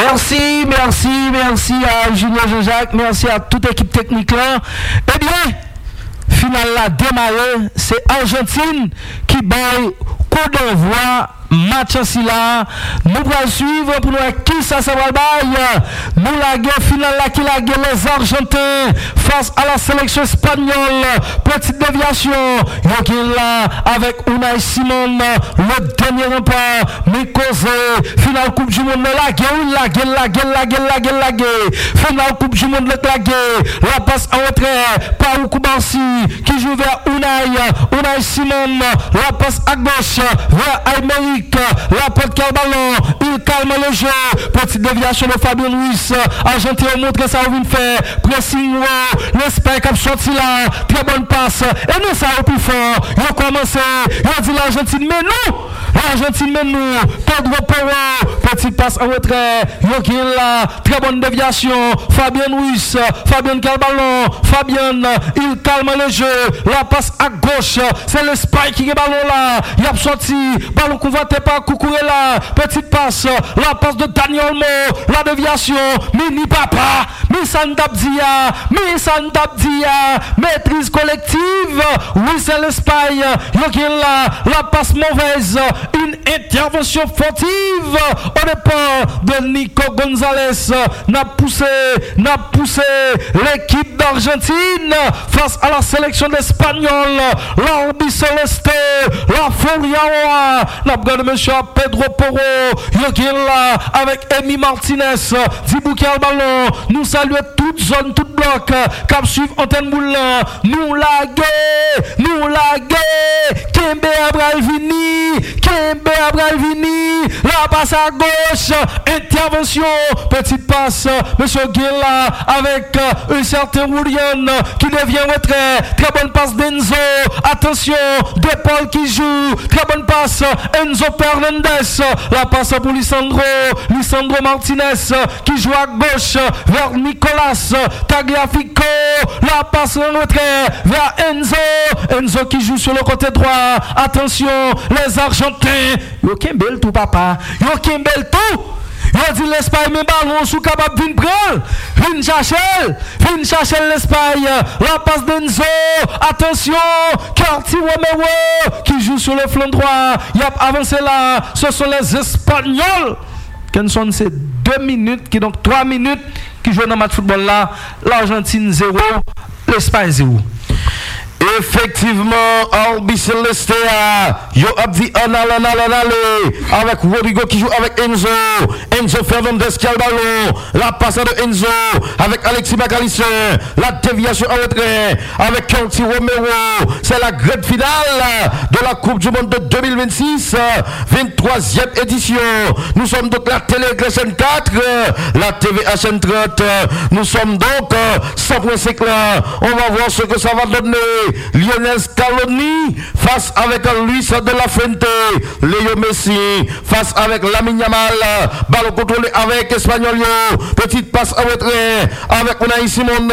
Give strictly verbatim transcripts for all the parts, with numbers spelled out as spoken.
Merci, merci, merci à Julien Jean-Jacques, merci à toute l'équipe technique là. Eh bien, final là démarré, c'est Argentine qui baille coup d'envoi. Match ainsi là, nous allons suivre pour nous qui ça ça va bailler. Nous la guerre finale là qui la guerre les Argentins face à la sélection espagnole. Petite déviation, Yokin là avec Unai Simon, le dernier rempart, Mikose, finale Coupe du Monde la guerre, la guerre, la guerre, la guerre, la guerre, la guerre, finale Coupe du Monde la guerre, la passe en retrait par Koubansi qui joue vers Unai, Unai Simon, la passe à gauche vers Aymeric. La porte qui a le ballon, il calme le jeu. Petite déviation de Fabien Ruiz. Argentin montre ça vient faire. Pressing, l'Espagne qui a sorti là. Très bonne passe. Et nous, ça a plus fort. Ils ont commencé. Ils ont dit l'Argentine, mais nous, l'Argentine, mais nous. Pedro Porro. Petite passe en retrait. Yokin là. Très bonne déviation. Fabien Ruiz. Fabien qui a le ballon. Fabien, il calme le jeu. La passe à gauche. C'est l'Espagne qui a le ballon là. Il a sorti. Ballon convoité par Cucurella. Petite passe. La passe de Daniel Olmo. La déviation. Mini papa. Misandabdia. Misandabdia. Maîtrise collective. Oui, c'est l'Espagne. Yokin là. La passe mauvaise. Une intervention fautive au départ de Nico Gonzalez. N'a poussé. N'a poussé l'équipe d'Argentine face à la sélection d'Espagnol. L'Albi Celeste. La Furia. N'a regardé monsieur Pedro Porro. Yokin là avec Emi Martinez. Dibou qui a le ballon. Nous saluons toute zone, toute bloc. Cap suivre Antenne Moulin. Nous la gué. Nous la gué. Kembe Abralvini. Kembe Abralvini. La passe à gauche. Intervention. Petite passe. Monsieur Guilla avec un certain William qui devient retrait. Très bonne passe d'Enzo. Attention. De Paul qui joue. Très bonne passe. Enzo Fernandez. La passe pour Lisandro. Lisandro Martinez qui joue à gauche vers Nicolas Tagliafico. La passe en retrait vers Enzo. Enzo qui joue sur le côté droit. Attention, les Argentins. Yo Kembel tout papa. Yo Kembel tout. Yo dit l'Espagne mais ballon sous capable d'une prendre. Vin chercher. Vin chercher l'Espagne. La passe d'Enzo. Attention, Carti Romero qui joue sur le flanc droit. Il a avancé là. Ce sont les Espagnols. Kenson c'est deux minutes qui donc trois minutes qui jouent dans le match football là. L'Argentine zéro, l'Espagne zéro. Effectivement, Albi Celeste, yo abdi anal anal anal avec Rodrigo qui joue avec Enzo, Enzo Fernandez qui a le ballon, la passe de Enzo avec Alexis McAllister, la déviation en retrait avec Carti Romero, c'est la grande finale de la Coupe du Monde de deux mille vingt-six, vingt-troisième édition. Nous sommes donc la télé chaîne quatre, la T V H N trente, nous sommes donc cent point cinq là, on va voir ce que ça va donner. Lionel Scaloni face avec Luis de la Fuente, Léo Messi face avec Lamine Yamal, ballon contrôlé avec Espanyol, petite passe en retrait avec Unai Simon,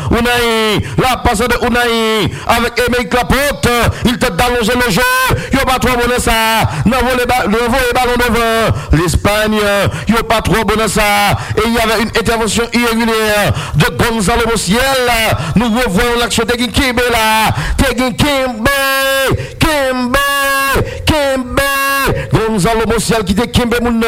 Unai, la passe de Unai avec Aymeric Laporte, il tente d'allonger le jeu, il n'y a pas trop bon ça, non voler ballon devant, l'Espagne, il n'y a pas trop bon ça, et il y avait une intervention irrégulière de Gonzalo Mosiel, nous revoyons l'action de Kembe là. Tegin Kembe, Kembe, Kembe, Gonzalo Mosiel qui était Kembe Mouna.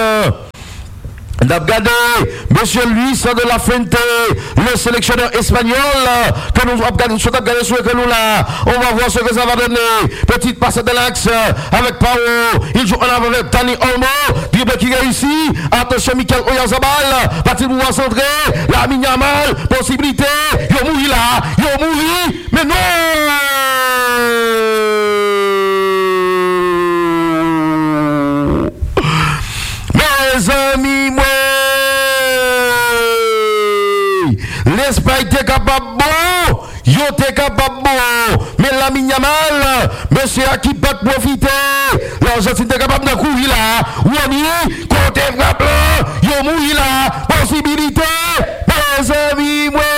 D'abgade, monsieur Luis de la Fuente, le sélectionneur espagnol, que nous avons sur que nous là, on va voir ce que ça va donner. Petite passe de l'axe avec Pao, il joue en avant avec Dani Olmo, dribble qui réussit. Attention, Michael Oyarzabal, parti pour centrer, la Yamal, possibilité, il mourit là, il mourit, mais non! Mes amis, moi, l'Espagne est capable bon, yo t'es capable bon, mais la Yamal, monsieur à qui pas profiter, l'Argentine est capable de courir là, ou on y, côté frappe là, yo mourir là, possibilité, mes amis, moi.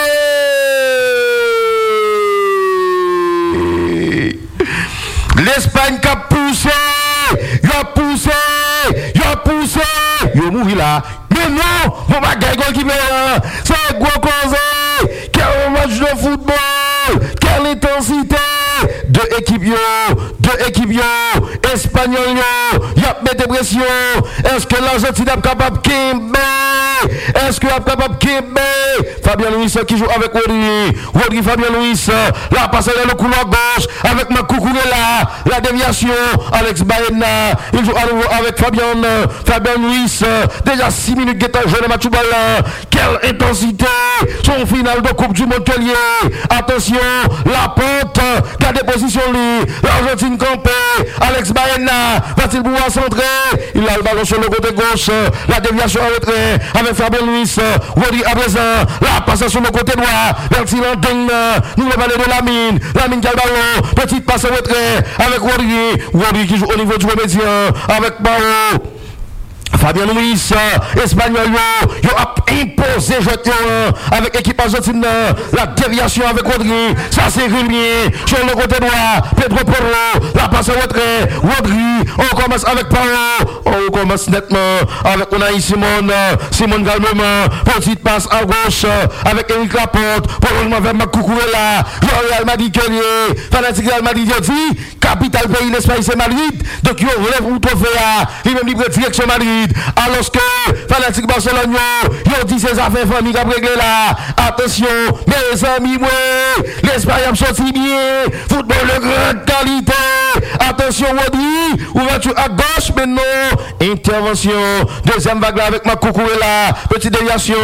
L'Espagne qui a poussé, il a poussé, il a poussé, il a mouru là. Mais non, Bon bagaille goalkeeper. C'est gros cause. Quel match de football. Quelle intensité. Deux équipes yo, deux équipes yo, Espagnol yo, y'a mis des pressions. Est-ce que l'Argentine est capable de kimber? Est-ce que est capable de kimber? Fabien Luis qui joue avec Rodri, Rodri Fabien Luis, la passe dans le couloir gauche avec Makukurela, la déviation, Alex Baena, il joue à nouveau avec Fabien, Fabien Luis, déjà six minutes de temps, jeune match ball. Quelle intensité, son final de Coupe du Monde Kelly. Attention, la porte, gardez position lui, l'Argentine campée, Alex Baena, va-t-il pouvoir centrer? Il a le ballon sur le côté gauche, la déviation en retrait avec Fabien Luis, Rodri à présent, la passe sur le côté droit, vers Tilanding, nous le ballon de Lamine, Lamine qui a le ballon, petite passe en retrait avec Rodri, Rodri qui joue au niveau du remédien, avec Barreau. Fabien Luis, Espagnol, yo a imposé jeté avec l'équipe argentine, la déviation avec Rodri, ça c'est Rimier, sur le côté droit, Pedro Porro, la passe en retrait, Rodri, on commence avec Porro, on commence nettement avec Unai Simon, Simon Galmement, petite passe à gauche, avec Eric Laporte, prolongement vers Makukurela, Real Madrid Kelly, fanatique Real Madrid dit, capitale pays l'Espagne c'est Madrid, donc yo relève ou trophée, il même libre direction Madrid. Alors que fanatique Barcelone, yo dit ses affaires famille qui a réglé là. Attention, mes amis, ouais, l'Espagne a sorti bien. Football de grande qualité. Attention, Rodri, ouverture à gauche, mais non. Intervention, deuxième vague là avec Makukurela, petite déviation.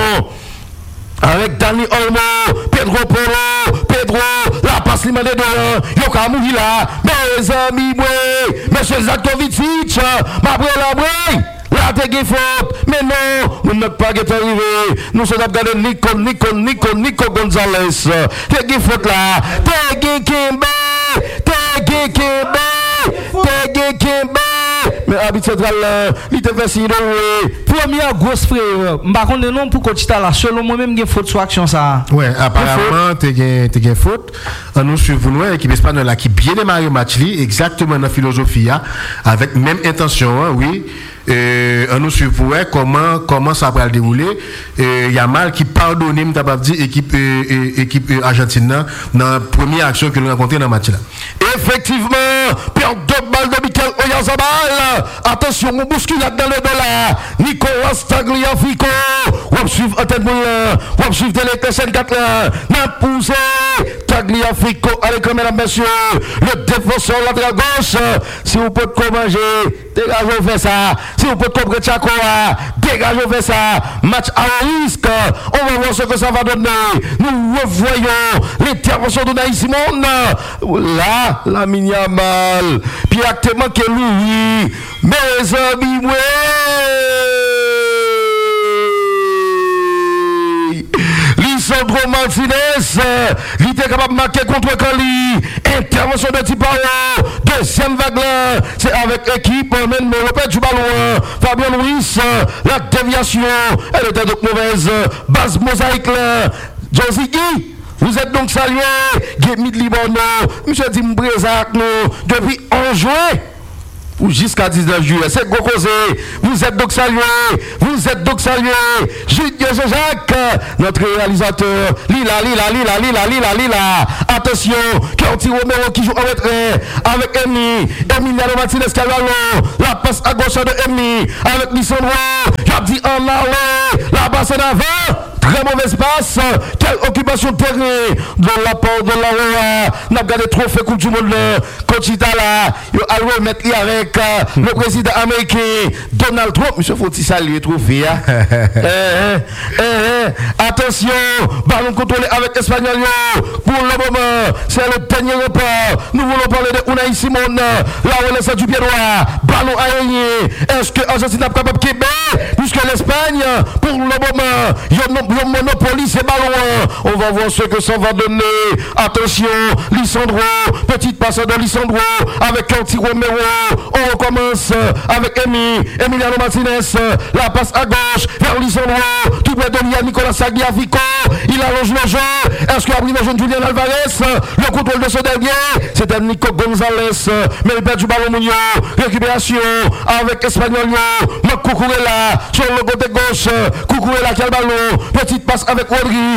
Avec Dani Olmo, Pedro Porro, Pedro, la passe libre de deux, Yoka Mouhi là, mes amis, ouais, monsieur Zaktovicic, ma brille la brille. Là, t'es qui faute, mais non, nous n'avons pas arrivé. Nous sommes regardés Nico, Nico, Nico, Nico Gonzalez. T'es qui faute là, t'es qui Kimbe, t'es qui Kimbe, t'es qui Kimbe. Mais habit central, il te fait signe. Première grosse frère, par contre, non, pour que tu t'as là, selon moi-même, il y a faute sur action ça. Ouais, apparemment, tu as une faute. Nous suivons nous, l'équipe espagnole qui bien démarré le match, exactement dans la philosophie, avec même intention, oui. Euh, on nous suit pour voir comment comment ça va le dérouler. Il y a mal qui pardonne, t'as pas dit équipe euh, équipe euh, argentine dans la première action que nous avons rencontrée dans le match là. Effectivement, perte de balle de Mikel Oyarzabal. Attention, on bouscule dans le dollar. Nicolas Tagliafico. On suit en tête moulin. On suit de l'état quatre là. N'a poussé. Tagliafico. Allez, comme mesdames, messieurs, le défenseur latéral gauche. Si vous pouvez commencer, dégagez, on fait ça. Si vous pouvez comprendre Tchakoa, dégagez, on fait ça. Match à risque. On va voir ce que ça va donner. Nous revoyons l'intervention de Naïs Simon. Là, la Yamal. Puis actuellement, que Louis. Mes amis, ouais. Lisandro Martinez, il était capable de marquer contre Cali. Intervention de Tipao. Deuxième vague là, c'est avec équipe. Même le père du ballon. Fabien Luis, la déviation. Elle était donc mauvaise. Base mosaïque là. Josigi. Vous êtes donc salué, Guémy de Libanon, monsieur Dimbrezak, nous, depuis onze juin, ou jusqu'à dix-neuf juillet, c'est gros causé. Vous êtes donc salué, vous êtes donc salué, Julien Jacques, notre réalisateur, Lila, Lila, Lila, Lila, Lila, Lila. Attention, Curti Romero qui joue en retrait, avec Emi, Emiliano Martinez Calvalo, la passe à gauche de Emi, avec Lisandro, Jabdi en arrêt, la passe en avant. Très mauvaise passe. Quelle occupation de terrain de la part de la Roa. N'a pas gardé trop fait Coupe du Monde. Coachita là. Il a remettre avec euh, le président américain Donald Trump. Monsieur faut-il saluer trophée. eh, eh, eh. Attention. Ballon contrôlé avec Espagnol. Pour le moment, c'est le dernier report. Nous voulons parler de Unai Simon. La relance du pied droit. Ballon aérien. Est-ce que Argentine n'est pas capable de Québec? Puisque l'Espagne, pour le moment, il y a le Monopoly, c'est ballon. On va voir ce que ça va donner. Attention, Lisandro, petite passe de Lisandro avec Curti Romero. On recommence avec Emi, Emiliano Martinez. La passe à gauche vers Lisandro. tout près de lui, Nicolas Tagliafico. Il allonge le jeu. Est-ce qu'il a pris le jeu de Julian Alvarez? Le contrôle de ce dernier, c'était Nico Gonzalez. Mais il perd du ballon Mounio. Récupération avec Espagnol. Marc Cucurella sur le côté gauche. Cucurella qui a le ballon. Petite passe avec Rodri.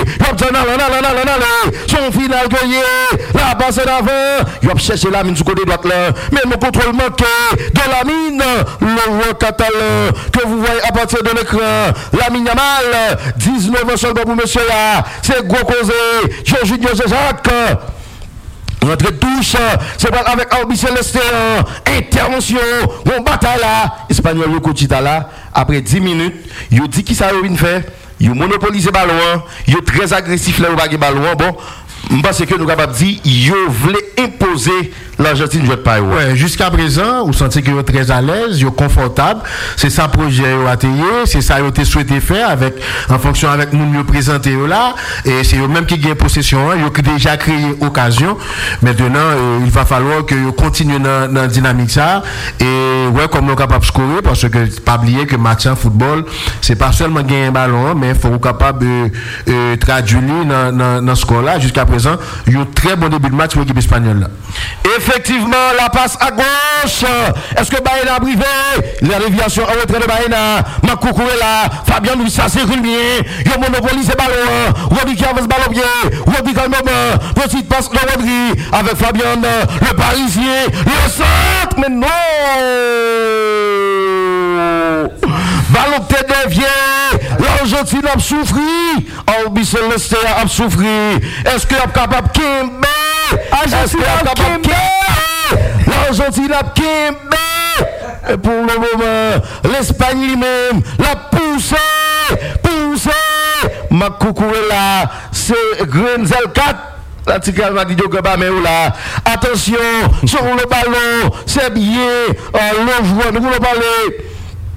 Son final cueilli. La passe d'avant. Il va chercher la mine du côté droit là. Mais le contrôle manqué de la mine. Le joueur catalan que vous voyez à partir de l'écran. La mine Yamal. dix-neuf ans seulement pour monsieur là. C'est gros causé. Jorginho Jacques. Rentrée de touche, c'est pas avec Albi Célestin. Intervention, on bataille là. Espagnol yo Cochita là. Après dix minutes, il dit qui ça vient faire. Il monopolise le ballon. Il est très agressif là au ballon. Bon, je pense que nous sommes capables de dire qu'il voulait imposer l'Argentine jouer de paille. Ouais, jusqu'à présent, vous sentez que vous êtes très à l'aise, vous êtes confortable. C'est ça le projet A T I, c'est ça que vous avez souhaité faire avec, en fonction avec nous mieux présenté là. Et c'est eux même qui gagnent possession, ils ont déjà créé occasion. Maintenant, euh, il va falloir que vous continuez dans la dynamique ça. Et ouais, comme nous sommes capables de scorer, parce que pas oublier que match en football, c'est pas seulement gagner un ballon, mais il faut être capable de euh, traduire dans, dans, dans ce score là. Jusqu'à présent, il y a un très bon début de match pour l'équipe espagnole là. Effectivement, la passe à gauche. Est-ce que Baena a privé? La déviation en retrait de Baena. Makoukou est là. Fabien Louis, ça circule bien. Il a monopolisé le ballon. Rodri qui avance le ballon bien. Rodri calmement. Petite passe de Rodri avec Fabien, le Parisien. Le centre, mais non! Ballon tête dévié. L'Argentine a souffert. Albi Célestin a souffert. Est-ce qu'il est capable de Kimbe? Est-ce qu'il est capable de l'Argentine a Kimbe. Et pour le moment, l'Espagne lui-même l'a poussé, poussé. Makoukoula, c'est Grenzel quatre. La tigale m'a dit que bah mais là. Attention, sur le ballon, c'est bien. Le joueur, nous voulons parler.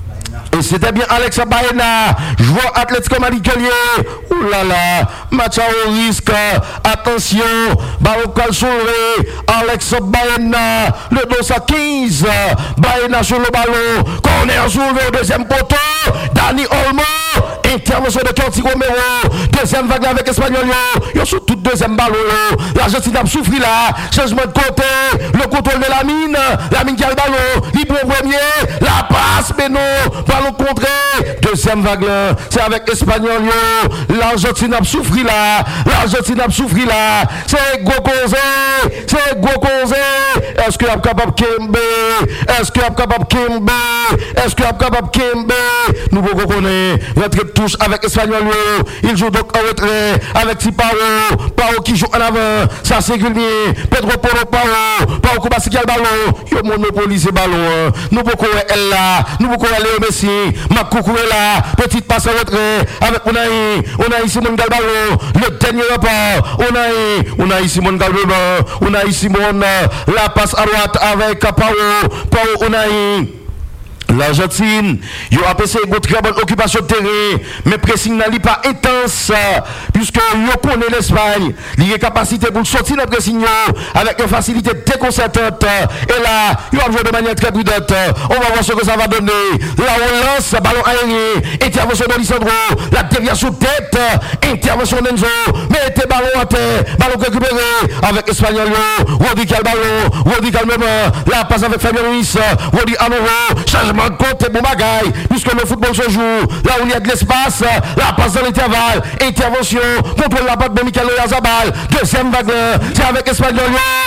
Et c'était bien Alex Baena, joueur Atlético Madrid. Ouh là là, match à haut risque. Attention, ballon soulevé. Alex Baena, le dos à quinze. Baena sur le ballon. Corner soulevé au deuxième poteau. Dani Olmo. Intervention de Curti Romero. Deuxième vague avec Espagnol. Ils sont tous deuxième ballon. L'Argentine a souffert là. Changement de côté. Le contrôle de la mine. La mine qui a le ballon. Libre au premier. La passe, mais non. Ballon contré. Deuxième vague là. C'est avec Espagnol. L'Argentine a souffert là. L'Argentine a souffert là. C'est Gokose. C'est Gokose. Est-ce qu'il est capable de Kimbe? Est-ce qu'il est capable de Kimbe? Est-ce qu'il est capable de Kimbe? Nous vous connaissons. Rentrée de touche avec Espagnol. Il joue donc en retrait avec Tipao. Pao qui joue en avant. Ça circule bien. Pedro Poro Pao. Pao Koubassi qui a le ballon. Il monopolise le ballon. Nous beaucoup elle là. Nous beaucoup Léo Messi. Makoukou est là. Petite passe en retrait avec Unai. Unai Simon Galbalo. Le dernier report. Unai. Unai Simon Galbalo. Unai Simon. La passe à droite avec Pao. Pao Unai. L'Argentine, il a passé une très bonne occupation de terrain, mais pressing n'est pas intense, puisque il connaît l'Espagne, il a capacité pour sortir le pressing avec une facilité déconcertante. Et là, il va jouer de manière très prudente. On va voir ce que ça va donner. La relance, ballon aérien, intervention de Lisandro, la déviation tête, intervention d'Enzo, mettez ballon à terre, ballon récupéré avec Espagnol, Rodri qui a le ballon, Rodri calmement, la passe avec Fabien Ruiz, Rodri à nouveau, changement de côté bon bagaille, puisque le football se joue là où il y a de l'espace, la passe dans l'intervalle, intervention, contrôle la balle de Michael Oyarzabal, deuxième vague, c'est avec Espagnol,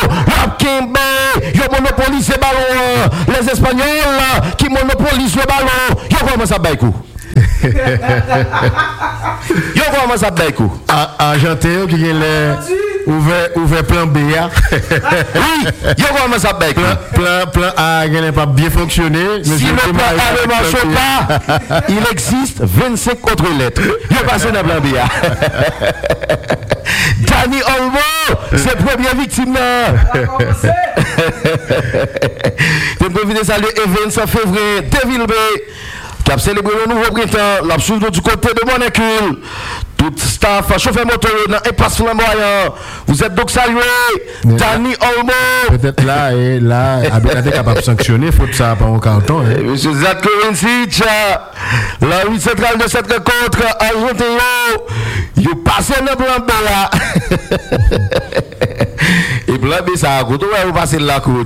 la Kimbe, ils monopolisent ces ballons, les Espagnols qui monopolisent le ballon, ils commencent à bailler. Yo comment ça baille coup. Argentin qui est ouvert ouvert plan B. Oui, yo comment ça baille coup. Plan plan A n'a pas bien fonctionné. Si le plan A ne marche pas, il existe vingt-cinq autres lettres. Yo passé dans plan B. Dani Olmo, c'est première victime là. Tu peux venir saluer Evans en février, Deville B. Qui a célébré le nouveau printemps, la suite du côté de Monacule. Tout staff, chauffeur moteur, dans impasse flamboyant. Vous êtes donc salué, Dani Olmo. Peut-être là, et là, Abdelkader est capable de sanctionner, faut que ça pas au canton. Monsieur Zat Kovincic, La route centrale de cette rencontre, Argentin, il passé dans le plan B là. Et plan B, ça a coûté, on va passer la côte.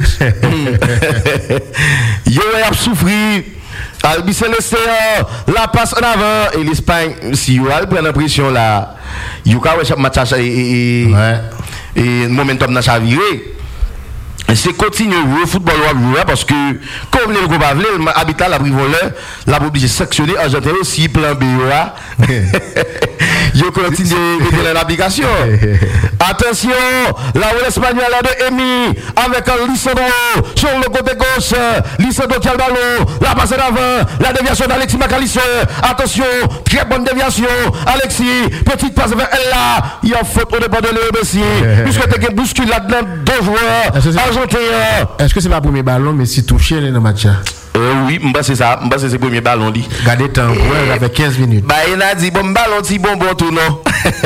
Il a souffert. Albi Célestin, la passe en avant. Et l'Espagne, si vous allez prendre l'impression là, il y a un match et le momentum n'a pas viré. C'est continuer le football parce que comme les gros bavlés habitat la voleur la obligé sanctionner Argentin si plan B là yo continue de l'application. Attention, la roue espagnole de Emi avec Lisandro sur le côté gauche, Lisandro qui a le ballon, la passe d'avant, la déviation d'Alexis McAllister. Attention, très bonne déviation, Alexis, petite passe vers elle là, il y a faute au départ de Léo Messi puisque tu as bousculé là-dedans deux joueurs. Est-ce que c'est pas le premier ballon, mais si touché dans le match? Euh, oui, c'est ça. C'est le premier ballon. Regardez, temps, ouais, avec quinze minutes. Bah, il a dit bon ballon, si bon bon tout non.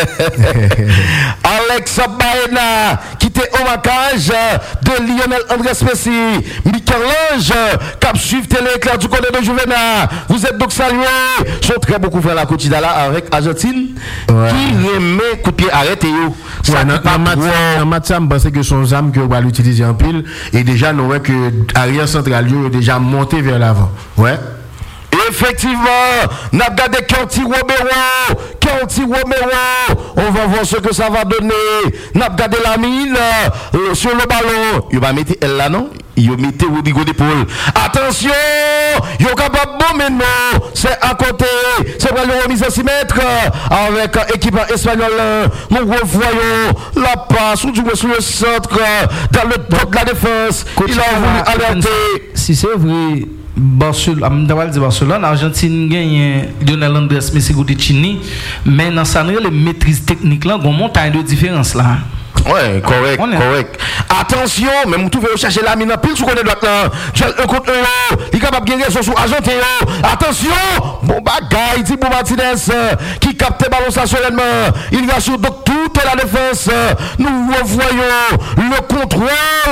Alex Baena, qui était au marquage de Lionel Andrés Messi, Michel-Ange, cap suivre téléclair du côté de Juvenal. Vous êtes donc salués. Sont très beaucoup fait la Cotidala avec Argentine, ouais. Qui remet coup de pied arrêté. Ouais, dans le match, je pense que son âme que va l'utiliser en pile. Et déjà, nous voyons que l'arrière central est déjà monté vers l'avant. Ouais. Effectivement, n'a regardé Canti Romero, Canti Romero. On va voir ce que ça va donner. N'a regardé la mine euh, sur le ballon. Il va mettre elle là, non? Il va mettre Rodrigo d'épaule. Attention, il est capable bon maintenant. C'est à côté. C'est pour le remise à six mètres avec l'équipe espagnole. Nous revoyons la passe ou du moins sur le centre dans le top de la défense. Il a voulu alerter. Si c'est vrai. Barcelone, Barcelone, Argentine gagne Lionel Andrés Messi Chini, mais dans sa maîtrise technique là, on montagne de différence là. Ouais, correct, correct. Attention, même vous pouvez chercher la mine pile sur le droit là. un contre un, il est capable de gagner sur Argentin. Attention, bon bagaille, Thibaut Martinez qui capte le ballon sereinement. Il va sur donc toute la défense. Nous revoyons le contrôle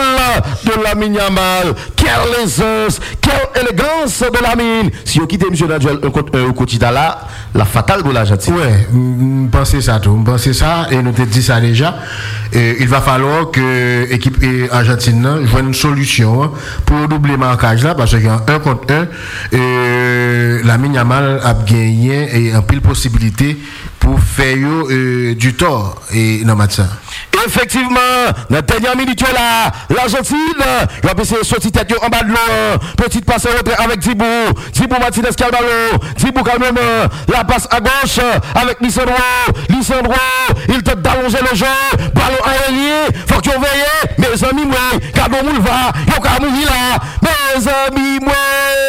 de la mine Yamal. Quelle aisance, quelle élégance de la mine. Si vous quittez M. Nadjuel un contre un au quotidien là, la fatale de l'Argentine. Ouais, pensez ça tout, pensez ça et nous te dit ça déjà. Et il va falloir que l'équipe argentine joue une solution pour doubler le marquage là parce qu'en un contre un, euh, la mine Yamal a gagné et en pile possibilité pour faire euh, du tort et dans le match. Effectivement, dans la dernière minute là, l'Argentine, il va essayer de sortir tête en bas de l'eau. Petite passe en retrait avec Thibaut. Thibaut Martinez qui a le ballon. Thibaut calmement. La passe à gauche avec Lisandro. Lisandro, il tente d'allonger le jeu. Ballon aérien. Faut que vous veillez. Mes amis, moi, Cado Moulva, Yoka Mouvila. Mes amis, moi.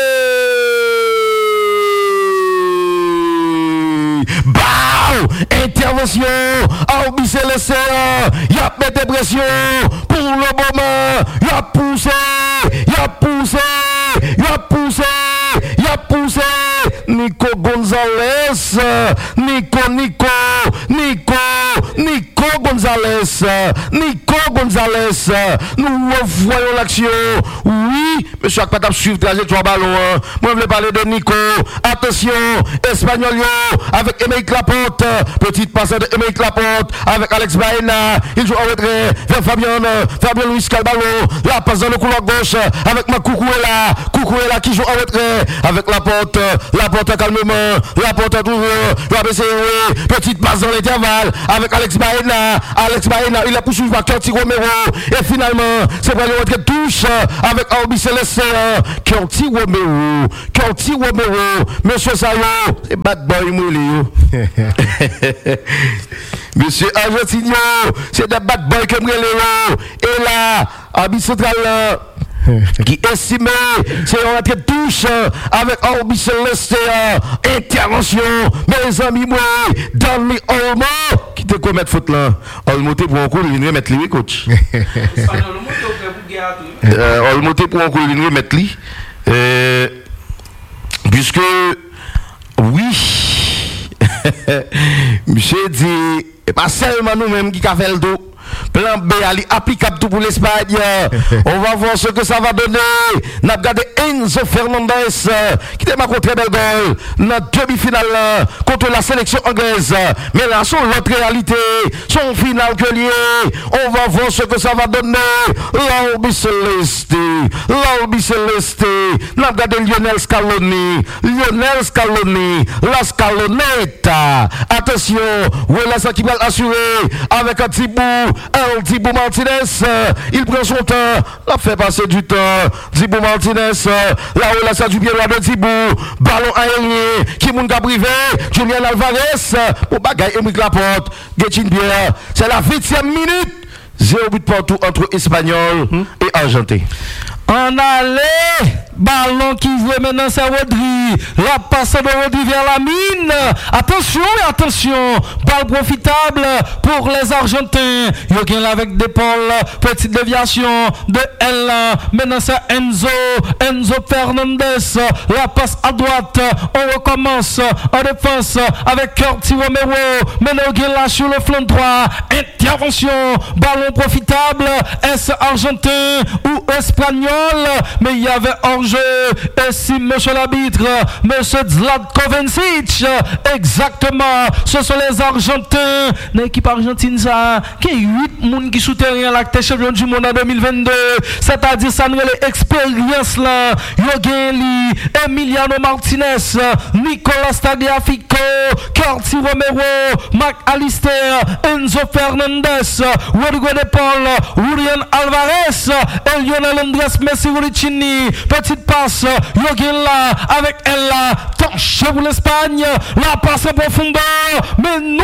Intervention, Albi Célestin, il a mis des pressions pour le moment, il a poussé, il a poussé, il a poussé, il a poussé, Nico Gonzalez, Nico, Nico, Nico, Nico Gonzalez, Nico Gonzalez, nous revoyons l'action, oui, monsieur Akpatap suivre trajectoire ballon, moi je voulais parler de Nico, attention, Espagnol avec Émeric Laporte. Petite passe de Émeric Laporte avec Alex Baena. Il joue en retrait vers Fabien, Fabien Luis Calbalo. La passe dans le couloir gauche avec ma Cucuella. Cucuella qui joue en retrait avec Laporte. Laporte calmement. Laporte toujours. Petite passe dans l'intervalle avec Alex Baena. Alex Baena, il a poursuivi par Canti Romero. Et finalement, c'est pour le retrait touche avec Albi Célestin. Canti Romero. Canti Romero. Monsieur Sayo, c'est bad boy moulé. Monsieur Argentinho, c'est des bad boys comme Léo. Et là, Albi Central qui estimé, c'est un entrée de touche avec Albi Célestin. Intervention, mes amis, moi, Danny Olmo, qui te commet faute là. Olmo te pour un coup, il vient mettre lui, coach. Olmo te pour un coup, il vient mettre lui. Puisque, oui. Monsieur dit, et pas seulement nous-mêmes qui avons fait le dos. plan B ali applicable tout pour l'Espagne. On va voir ce que ça va donner. N'a regardé Enzo Fernandez qui était ma très belle goal dans demi-finale contre la sélection anglaise. Mais là, son l'autre réalité, son final que lié. On va voir ce que ça va donner. L'Albi Celeste, l'Albi Celeste. N'a regardé Lionel Scaloni, Lionel Scaloni, la Scalonetta. Attention, voilà ça qui va l'assurer avec un petit bout, un petit bout Martinez. Il prend son temps, la fait passer du temps. Dibou Martinez, là où la ça du bien de Dibou, ballon aérien, qui moun ka privé, Julian Alvarez, pour bagay Émeric Laporte, Getchin Pierre. C'est la vingtième minute. Zéro but partout entre Espagnols hmm. et Argentin. En allée, ballon qui joue maintenant, c'est Rodri. La passe de Rodri vers la mine. Attention, attention. Balle profitable pour les Argentins. Yogen avec des pôles. Petite déviation de L. Maintenant, c'est Enzo. Enzo Fernandez. La passe à droite. On recommence en défense avec Curti Romero. Maintenant, Yogen là sur le flanc droit. Intervention. Ballon profitable. Est-ce argentin ou espagnol? Mais il y avait hors-jeu. Et si monsieur l'arbitre, monsieur Zlatkovic, exactement, ce sont les Argentins. L'équipe argentine, ça, qui est huit personnes qui souterraient la champion du monde en deux mille vingt-deux. C'est-à-dire, ça nous l'expérience là. Yogeli, Emiliano Martinez, Nicolas Tagliafico, Curti Romero, Mac Allister, Enzo Fernandez, Rodrigo de Paul, Julian Alvarez, et Lionel Andrés Messi Rolicini. Petite passe, Yogen là, avec elle là, touche pour l'Espagne, la passe en profondeur, mais non,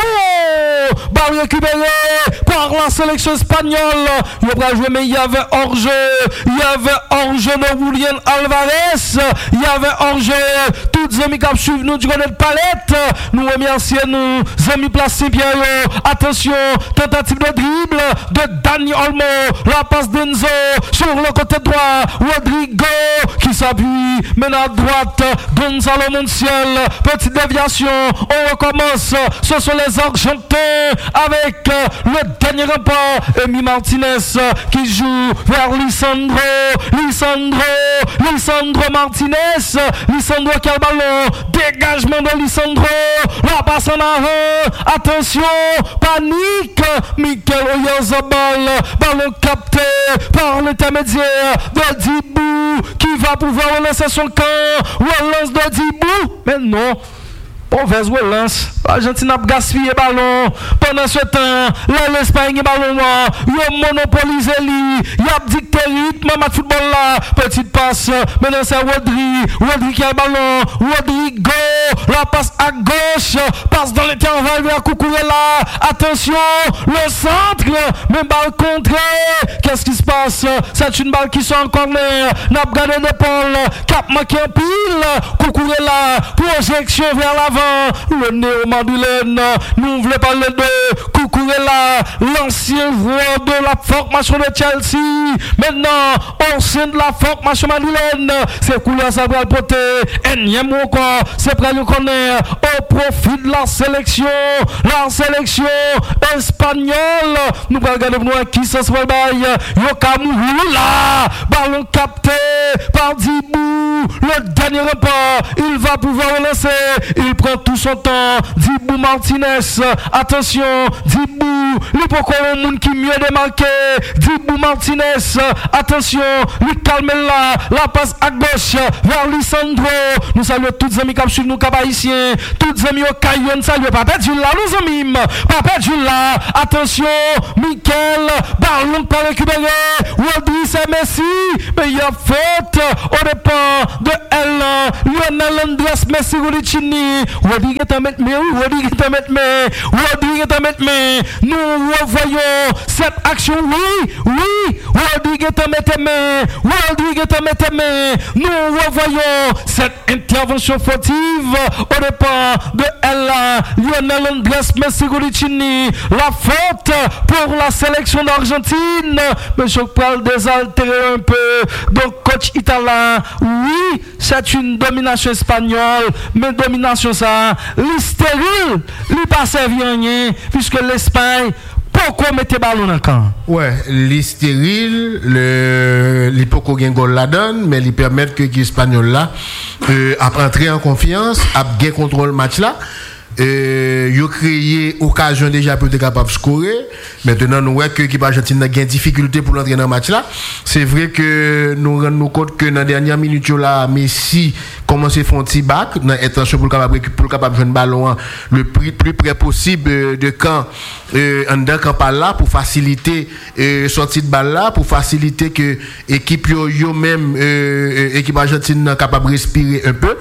balle récupérée par la sélection espagnole. Il va jouer, mais il y avait hors-jeu, il y avait hors-jeu de Julian Alvarez, il y avait hors-jeu, toutes les amis qui suivent nous du côté de palette, nous remercions nous, amis placés Pierre. Attention, tentative de dribble de Dani Olmo, la passe d'Enzo sur le côté droit. Rodrigo qui s'appuie, maintenant à droite, Gonzalo Montiel, petite déviation, on recommence, ce sont les Argentins avec le dernier rempart, Emi Martinez qui joue vers Lisandro, Lisandro, Lisandro Martinez, Lisandro qui a le ballon, dégagement de Lisandro, la passe en avant, attention, panique, Mikel Oyarzabal, ballon capté par l'intermédiaire de Dibou qui va pouvoir relancer son camp. Relance de Dibou, mais non. Mauvaise relance. L'Argentine a gaspillé le ballon. Pendant ce temps, là, l'Espagne ballon, il a monopolisé lui. Il a dicté rythme à football là. Petite passe. Maintenant, c'est Rodri. Rodri qui a le ballon. Rodrigo. La passe à gauche. Passe dans l'intervalle vers Cucurella. Attention. Le centre. Mais balle contrée. Qu'est-ce qui se passe? C'est une balle qui sort en corner. N'a pas gardé l'épaule. Cap manqué en pile. Cucurella. Projection vers l'avant. Le néo-madrilène, nous voulons parler de Cucurella, l'ancien joueur de la formation de Chelsea. Maintenant, au sein de la formation madrilène, c'est couleur ça va le porter. Énième encore, c'est prêt à le connaître au profit de la sélection. La sélection espagnole. Nous allons regarder nous qui se soit bail. Yokamuru là, ballon capté par Dibou. Le dernier repas, il va pouvoir relancer. Il prend tout son temps. Dibou Martinez, attention, Dibou, lui pourquoi le monde qui mieux démarqué. Dibou Martinez, attention, lui calme là, la passe à gauche vers Lisandro. Nous saluons toutes les amis qui suivent nous, haïtiens, toutes les amis au Caillon, salut, pas perdu là, nous amis, pas perdu là, attention, Mikel, ballon pas récupéré, Rodri c'est Messi, mais il y a faute au départ de L, Lionel Andrés Messi Rolicini. Rodrigue est à mettre mais oui, Rodrigue est à mettre mais Rodrigue est à mettre mais nous revoyons cette action, oui, oui, Rodrigue est à mettre mais Rodrigue est à mettre mais nous revoyons cette intervention fautive au départ de Ella, Lionel Andrés Messi Rolicini, la faute pour la sélection d'Argentine, mais je parle désaltérer un peu, donc coach italien, oui, c'est une domination espagnole, mais domination ça, l'hystérile, lui pas servi rien, puisque l'Espagne, Poko mette ballon dans camp. Ouais, les stériles, le les Poko gen gol la donne, mais ils permettent que l'Espagnol là euh, a entrer en confiance, a bien contrôle match là. Euh, ils ont créé occasion déjà pour être capable de scorer. Maintenant, nous voyons que l'équipe argentine a une difficulté pour entrer dans le match là. C'est vrai que nous rendons compte que dans la dernière minute là, Messi commence à faire un petit bac, dans l'intention pour le capable pour le capable de jouer le ballon le plus, plus près possible de camp, euh, en dedans camp par là, pour faciliter euh, sortie de balle là, pour faciliter que l'équipe yo, yo même euh, équipe argentine capable de respirer un peu.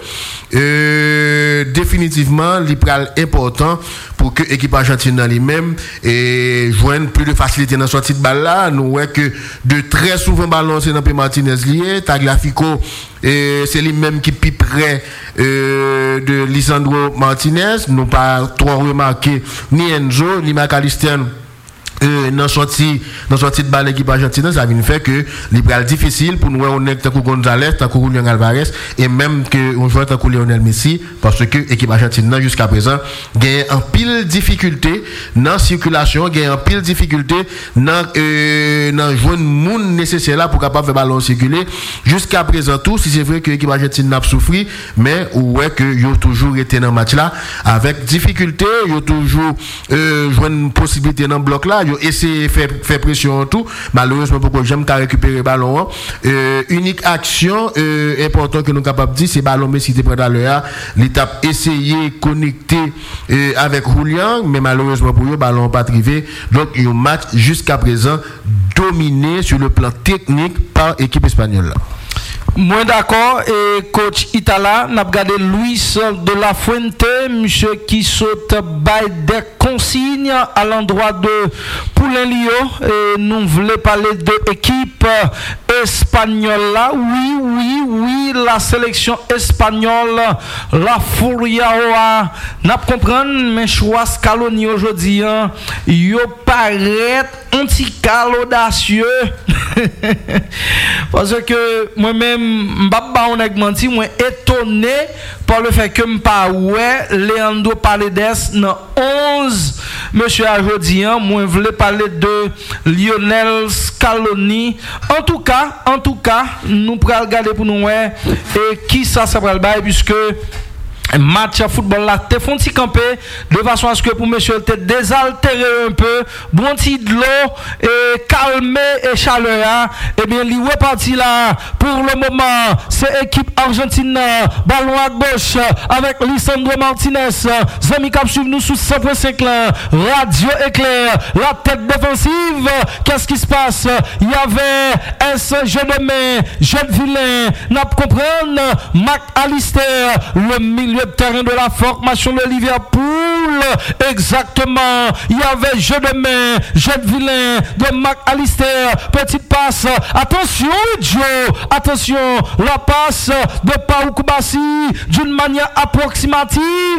Euh, définitivement, l'hypral important pour que l'équipe argentine dans lui-même et joigne plus de facilité dans la sortie de balle là. Nous voyons que de très souvent ballon c'est dans P. Martinez lié, Tagliafico et c'est lui-même qui est près euh, de Lisandro Martinez. Nous pas trop remarqué ni Enzo ni McAllister. Euh, dans sortie dans sortie de balle l'équipe argentine, ça vient faire que l'ibral difficile pour nous on est tant que Gonzalez, tant que Julian Alvarez et même que on joue tant que Lionel Messi parce que l'équipe argentine jusqu'à présent gagne en pile difficulté dans circulation, gagne en pile difficulté dans euh, dans joindre monde nécessaire là pour capable faire ballon circuler jusqu'à présent tout si c'est vrai que l'équipe argentine n'a pas souffri mais ouais que yo toujours été dans match là avec difficulté, yo toujours euh, joindre une possibilité dans bloc là. Essayer de faire, faire pression tout malheureusement pourquoi j'aime qu'à récupérer le ballon euh, unique action euh, importante que nous sommes capables de dire c'est ballon Messi près à l'heure l'étape essayer de connecter euh, avec Julian mais malheureusement pour eux ballon pas arrivé donc il y a un match jusqu'à présent dominé sur le plan technique par l'équipe espagnole là. Moi d'accord et coach Itala n'a regardé Luis de la Fuente monsieur qui saute bail des consignes à l'endroit de Poulain Lio et nous voulons parler de l'équipe espagnole là oui oui oui la sélection espagnole la Furia n'a comprendre mais choix Scaloni aujourd'hui hein, yo paraît anti-cal audacieux parce que moi-même m'baba on a menti moi étonné par le fait que m'pa ouais Leandro Paredes dans onze monsieur aujourd'hui moi voulais parler de Lionel Scaloni en tout cas en tout cas nous pral regarder pour nous ouais et qui ça ça pral bail puisque match à football là te font petit camper de façon à ce que pour monsieur te désaltérer un peu bon petit de l'eau et calmer et chaleur et bien li reparti là pour le moment c'est équipe argentine ballon à gauche avec Lisandro Martinez Zami Cap suivre nous sous cent point cinq là radio éclair la tête défensive qu'est-ce qui se passe il y avait un jeu de main jeune vilain n'a pas comprendre McAllister le milieu de terrain de la formation de Liverpool exactement il y avait jeu de main jeu de vilain de McAllister petite passe attention Joe attention la passe de Pau Kubasi d'une manière approximative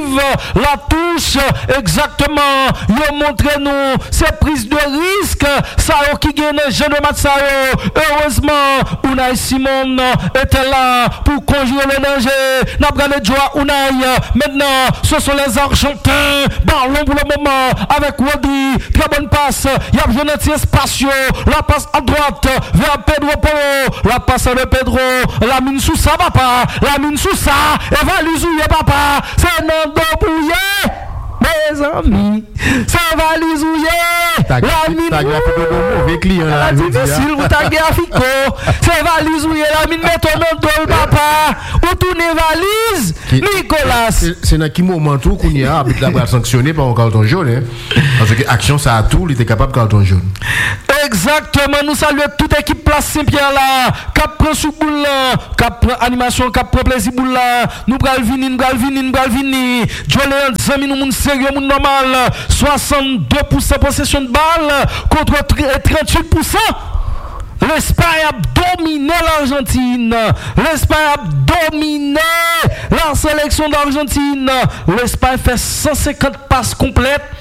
la touche exactement il montre nous ces prises de risque ça qui gagne jeu de match heureusement Unai Simon était là pour conjurer le danger n'a pas gagné Joao Unai maintenant ce sont les Argentins ballon pour le moment avec Rodri très bonne passe il y a besoin d'un spatio la passe à droite vers Pedro Porro la passe de Pedro la mine sous ça papa la mine sous ça et va l'usouiller papa c'est Nando Bouillet mes amis ça va l'usouiller la mine mauvais client là difficile vous taguer à Fico c'est valise où la mine met ton nom de papa ou tourner valise Nicolas c'est dans quel moment tout qu'on y a avec la bras sanctionné par un carton jaune parce que action ça a tout il était capable de carton jaune exactement nous saluons toute équipe place Saint-Pierre là cap prend sous boule là cap prend animation cap prend plaisir boule là nous pral venir nous pral venir nous pral venir Jolien zami nous monde sérieux monde normal soixante-deux pour cent possession de balle contre trente-huit pour cent. L'Espagne a dominé l'Argentine. L'Espagne a dominé la sélection d'Argentine. L'Espagne fait cent cinquante passes complètes.